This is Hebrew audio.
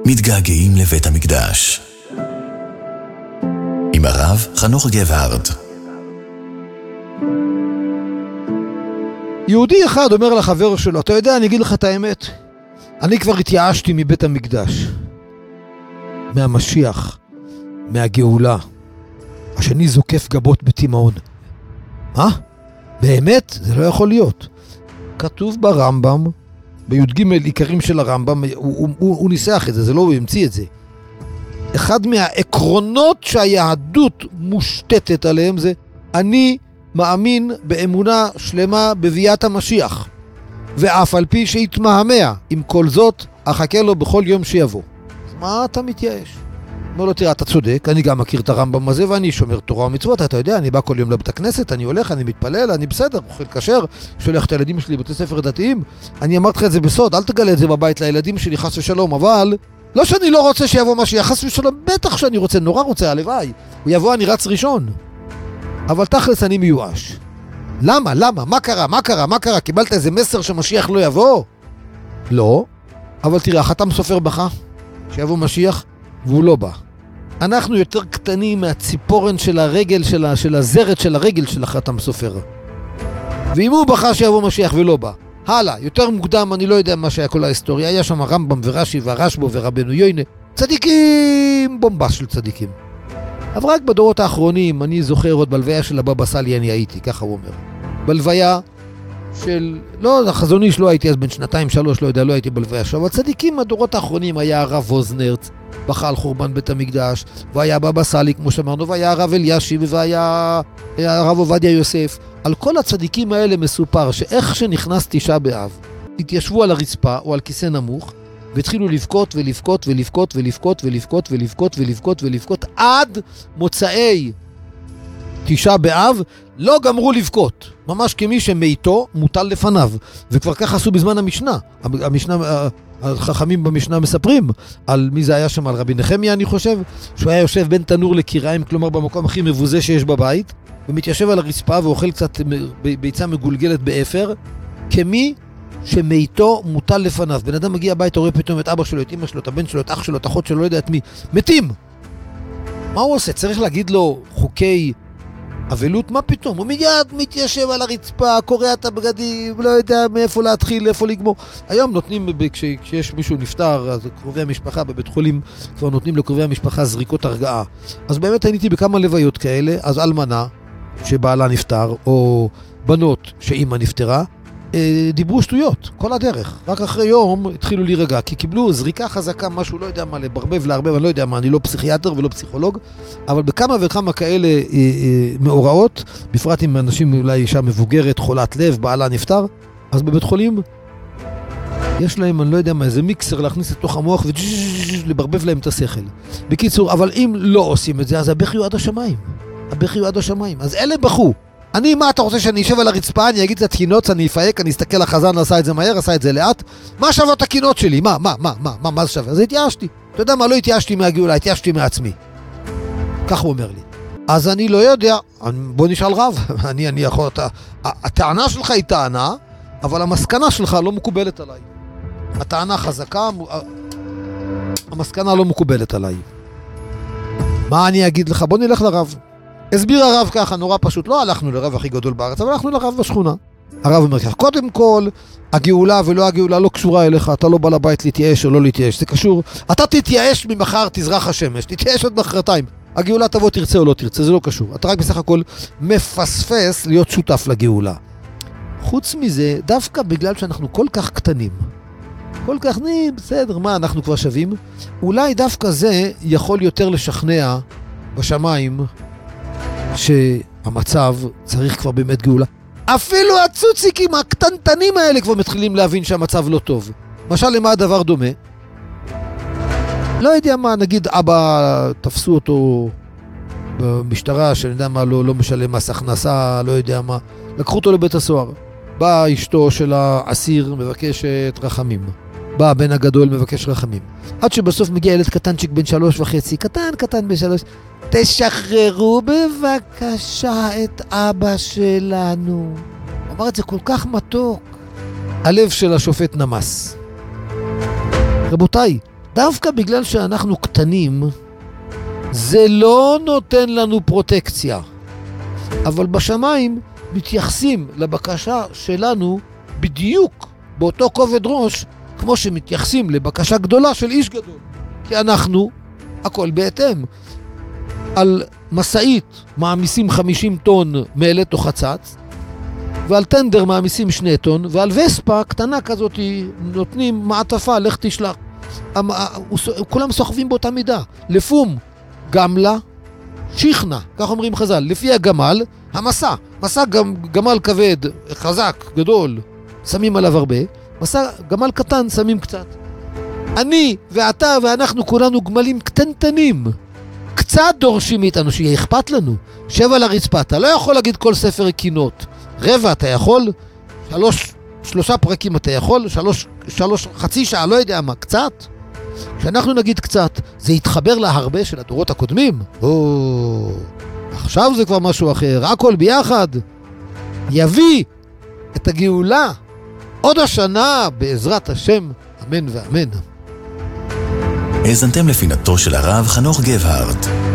מתגעגעים לבית המקדש. עם הרב חנוך גבהרד. יהודי אחד אומר לחבר שלו, אתה יודע, אני אגיד לך את האמת, אני כבר התייאשתי מבית המקדש, מהמשיח, מהגאולה. השני זוקף גבות בתימהון. מה? באמת? זה לא יכול להיות. כתוב ברמב"ם, בי"ג עיקרים של הרמב"ם, הוא ניסח את זה, זה לא הוא המציא את זה. אחד מהעקרונות שהיהדות מושתתת עליהם זה, אני מאמין באמונה שלמה בביאת המשיח, ואף על פי שהתמהמה, עם כל זאת, אחכה לו בכל יום שיבוא. אז מה אתה מתייאש? אומר לו, תראה, אתה צודק, אני גם מכיר את הרמב"ם הזה, ואני שומר תורה ומצוות, אתה יודע, אני בא כל יום לבית הכנסת, אני הולך, אני מתפלל, אני בסדר, אוכל כשר, שולח את הילדים שלי לבתי ספר דתיים, אני אמרתי לך את זה בסוד, אל תגלה את זה בבית לילדים שלי, חס ושלום, אבל לא שאני לא רוצה שיבוא משיח, חס ושלום, בטח שאני רוצה, נורא רוצה, הלוואי, הוא יבוא, אני רץ ראשון. אבל תכלס אני מיואש. למה? מה קרה? קיבלת איזה מסר שמשיח לא יבוא? לא. אבל תראה, החתם סופר בך, שיבוא משיח, והוא לא בא. אנחנו יותר קטנים מהציפורן של הרגל, של הזרת של הרגל של החתם סופר. ואם הוא בכה שיבוא משיח ולא בא, הלאה, יותר מוקדם, אני לא יודע מה שהיה כל ההיסטוריה, היה שם רמב"ם ורש"י והרשב"א ורבנו יוינה, צדיקים, בומבס של צדיקים. אבל רק בדורות האחרונים, אני זוכר עוד בלוויה של הבבא סאלי אני הייתי, ככה הוא אומר. בלוויה של, לא, החזון איש לא הייתי אז בין 2-3, לא יודע, לא הייתי בלוויה שם, אבל צדיקים בדורות האחרונים היה הרב ווזנרץ, בכה על חורבן בית המקדש, והיה הבבא סאלי, כמו שאמרנו, והיה הרב אלישיב, והיה הרב עובדיה יוסף. על כל הצדיקים האלה מסופר שאיך שנכנס תשעה באב, התיישבו על הרצפה או על כיסא נמוך, והתחילו לבכות ולבכות ולבכות ולבכות ולבכות ולבכות ולבכות ולבכות עד מוצאי תשעה באב לא גמרו לבכות, ממש כמי שמיתו מוטל לפניו. וכבר ככה עשו בזמן המשנה. החכמים במשנה מספרים על מי זה היה שם, על רבי נחמיה אני חושב, שהוא היה יושב בין תנור לקיריים, כלומר במקום הכי מבוזה שיש בבית, ומתיישב על הרצפה ואוכל קצת ביצה מגולגלת באפר, כמי שמיתו מוטל לפניו. בן אדם מגיע הביתה, רואה פתאום את אבא שלו, את אמא שלו, את הבן שלו, את אח שלו, את אחות שלו, לא יודע את מי, מתים. מה הוא עושה? צריך להגיד לו חוקי אבלות? מה פתאום? הוא מיד מתיישב על הרצפה, קורע את הבגדים, לא יודע מאיפה להתחיל, איפה לגמור. היום נותנים, כשיש מישהו נפטר, אז קרובי המשפחה בבית חולים, כבר נותנים לקרובי המשפחה זריקות הרגעה. אז באמת הייתי בכמה לוויות כאלה, אז אלמנה שבעלה נפטר, או בנות שאימא נפטרה, דיברו שטויות, כל הדרך. רק אחרי יום התחילו להירגע, כי קיבלו זריקה חזקה, משהו, לא יודע מה, לברבב, להרבב, אני לא יודע מה, אני לא פסיכיאטר ולא פסיכולוג, אבל בכמה וכמה כאלה מאורעות, בפרט עם אנשים, אולי אישה מבוגרת, חולת לב, בעלה נפטר, אז בבית חולים יש להם, אני לא יודע מה, איזה מיקסר להכניס לתוך המוח ולברבב להם את השכל. בקיצור, אבל אם לא עושים את זה, אז הבכי הוא עד השמיים. הבכי הוא עד השמיים. אז אלה בכו. אני, מה אתה רוצה שאני אשב על הרצפה, אני אגיד את התקינות, אני אפייק, אני אסתכל לחזן, עשה את זה מהר, עשה את זה לאט. מה שווה את התקינות שלי? מה זה שווה? אז התייאשתי. אתה יודע מה, לא התייאשתי מהגאולה, התייאשתי מעצמי. כך הוא אומר לי. אז אני לא יודע, בוא נשאל רב. אני יכול, הטענה שלך היא טענה, אבל המסקנה שלך לא מקובלת עליי. הטענה חזקה, המסקנה לא מקובלת עליי. מה אני אגיד לך? בוא נלך לרב. הסביר הרב ככה, נורא פשוט, לא הלכנו לרב הכי גדול בארץ, אבל הלכנו לרב בשכונה. הרב אומר ככה, קודם כל, הגאולה ולא הגאולה לא קשורה אליך, אתה לא בא לבית להתייאש או לא להתייאש, זה קשור, אתה תתייאש ממחר תזרח השמש, תתייאש עוד מחרתיים, הגאולה תבוא תרצה או לא תרצה, זה לא קשור, אתה רק בסך הכל מפספס להיות שותף לגאולה. חוץ מזה, דווקא בגלל שאנחנו כל כך קטנים, כל כך בסדר, מה אנחנו כבר שווים, אולי דווקא זה יכול יותר לשכנע בשמיים, שהמצב צריך כבר באמת גאולה. אפילו הצוציקים הקטנטנים האלה כבר מתחילים להבין שהמצב לא טוב. למשל, למה הדבר דומה? לא יודע מה, נגיד אבא תפסו אותו במשטרה, שאני יודע מה, לא משלם מס הכנסה, לא יודע מה, לקחו אותו לבית הסוהר. באה אשתו של האסיר, מבקשת רחמים. בא הבן הגדול, מבקש רחמים. עד שבסוף מגיע ילד קטנצ'יק בן 3.5, קטן בן 3, תשחררו בבקשה את אבא שלנו. הוא אמר את זה כל כך מתוק. הלב של השופט נמס. רבותיי, דווקא בגלל שאנחנו קטנים, זה לא נותן לנו פרוטקציה. אבל בשמיים מתייחסים לבקשה שלנו בדיוק באותו כובד ראש, כמו שמתייחסים לבקשה גדולה של איש גדול. כי אנחנו, הכל בהתאם. על מסעית מעמיסים 50 טון מעלת או חצץ, ועל טנדר מעמיסים 2 טון, ועל וספה קטנה כזאת נותנים מעטפה, לך תשלח. כולם סוחבים באותה מידה. לפום, גמלה, שיכנה, כך אומרים חז"ל. לפי הגמל, המסע. מסע גמל כבד, חזק, גדול, שמים עליו הרבה. מסע גמל קטן, שמים קצת. אני ואתה ואנחנו כולנו גמלים קטנטנים. קצת דורשים מאיתנו שיהיה אכפת לנו. שב על הרצפה, אתה לא יכול להגיד כל ספר קינות. רבע אתה יכול, 3 פרקים אתה יכול, 3 חצי שעה, לא יודע מה, קצת. כשאנחנו נגיד קצת, זה יתחבר להרבה של הדורות הקודמים. עכשיו זה כבר משהו אחר, הכל ביחד. יביא את הגאולה עוד השנה בעזרת השם, אמן ואמן. האזנתם לפינתו של הרב חנוך גבהרט.